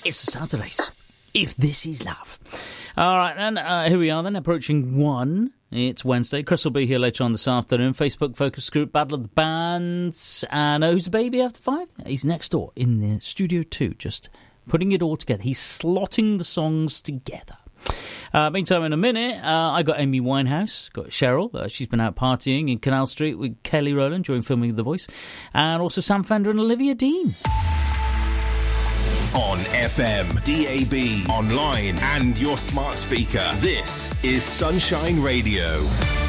It's the Saturdays. If this is love. All right, then, here we are then, approaching 1. It's Wednesday. Chris will be here later on this afternoon. Facebook focus group, Battle of the Bands. And who's the baby after 5? He's next door in the Studio 2, just putting it all together. He's slotting the songs together. Meantime, in a minute, I got Amy Winehouse, got Cheryl. She's been out partying in Canal Street with Kelly Rowland during filming The Voice. And also Sam Fender and Olivia Dean. On FM, DAB, online and your smart speaker. This is Sunshine Radio.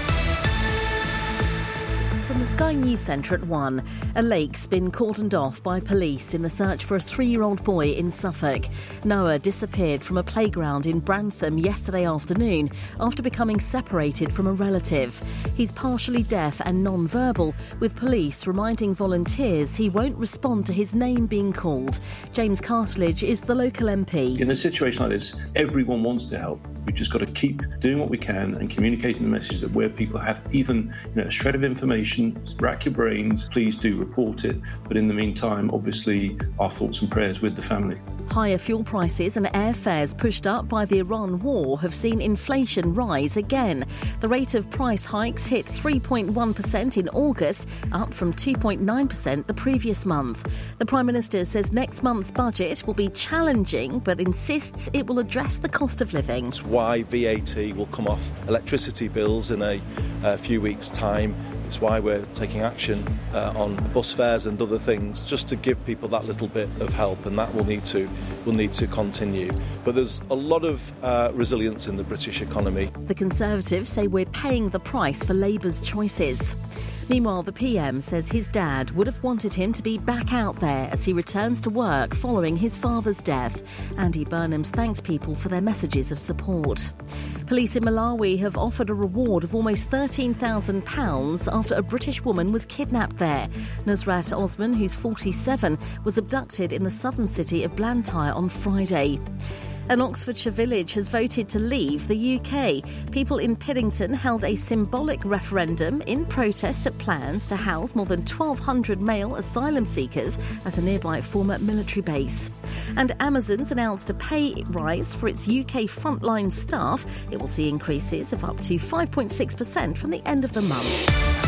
From the Sky News Centre at 1, a lake's been cordoned off by police in the search for a 3-year-old boy in Suffolk. Noah disappeared from a playground in Brantham yesterday afternoon after becoming separated from a relative. He's partially deaf and non-verbal, with police reminding volunteers he won't respond to his name being called. James Cartledge is the local MP. In a situation like this, everyone wants to help. We've just got to keep doing what we can and communicating the message that where people have even a shred of information, rack your brains, please do report it. But in the meantime, obviously, our thoughts and prayers with the family. Higher fuel prices and airfares pushed up by the Iran war have seen inflation rise again. The rate of price hikes hit 3.1% in August, up from 2.9% the previous month. The Prime Minister says next month's budget will be challenging, but insists it will address the cost of living. That's why VAT will come off electricity bills in a few weeks' time. It's why we're taking action on bus fares and other things, just to give people that little bit of help, and that will need to continue. But there's a lot of resilience in the British economy. The Conservatives say we're paying the price for Labour's choices. Meanwhile, the PM says his dad would have wanted him to be back out there as he returns to work following his father's death. Andy Burnham thanks people for their messages of support. Police in Malawi have offered a reward of almost £13,000 after a British woman was kidnapped there. Nusrat Osman, who's 47, was abducted in the southern city of Blantyre on Friday. An Oxfordshire village has voted to leave the UK. People in Piddington held a symbolic referendum in protest at plans to house more than 1,200 male asylum seekers at a nearby former military base. And Amazon's announced a pay rise for its UK frontline staff. It will see increases of up to 5.6% from the end of the month.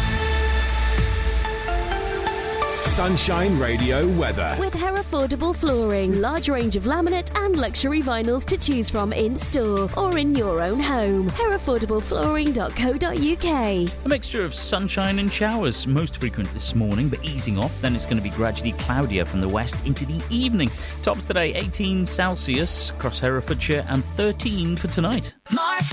Sunshine Radio weather. With Herefordable Flooring. Large range of laminate and luxury vinyls to choose from in-store or in your own home. HereFordableFlooring.co.uk. A mixture of sunshine and showers, most frequent this morning, but easing off. Then it's going to be gradually cloudier from the west into the evening. Tops today, 18 Celsius across Herefordshire and 13 for tonight. Mark